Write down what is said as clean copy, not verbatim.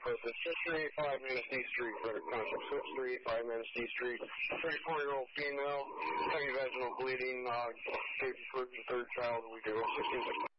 purpose. 6385 Manistee Street, Frederick Township. 6385 Manistee Street. 34-year-old female, heavy vaginal bleeding, baby first and third child. We do 16.